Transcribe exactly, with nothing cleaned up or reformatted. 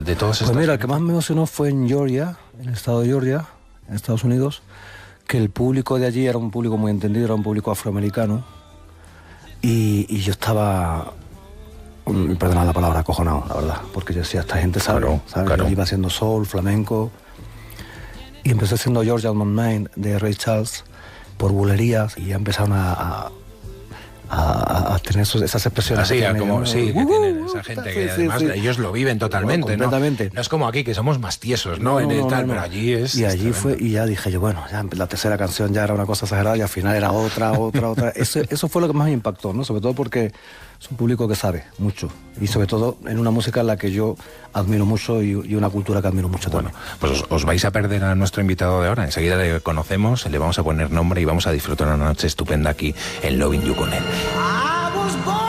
De todos estos. Pues mira, el que más me emocionó fue en Georgia, en el estado de Georgia, en Estados Unidos, que el público de allí era un público muy entendido, era un público afroamericano, y, y yo estaba, um, perdonad la palabra, acojonado, la verdad, porque yo decía, esta gente sabe, Claro, ¿sabes? claro. Yo iba haciendo soul, flamenco, y empecé haciendo Georgia on My Mind de Ray Charles por bulerías, y ya empezaron a... a A, a tener esos, esas expresiones. Así, que como, me, sí, que uh, tienen uh, esa gente sí, que sí, además sí. ellos lo viven totalmente, Bueno, completamente. ¿no? No es como aquí, que somos más tiesos, ¿no? No, en el no, tal, no, no. pero allí es... Y allí es fue, tremendo. y ya dije yo, bueno, ya la tercera canción ya era una cosa exagerada y al final era otra, otra, otra. Eso, eso fue lo que más me impactó, ¿no? Sobre todo porque es un público que sabe mucho. Y sobre todo en una música en la que yo admiro mucho y, y una cultura que admiro mucho también. Bueno, pues os, os vais a perder a nuestro invitado de ahora. Enseguida le conocemos, le vamos a poner nombre y vamos a disfrutar una noche estupenda aquí en Lovin' You con él. I was born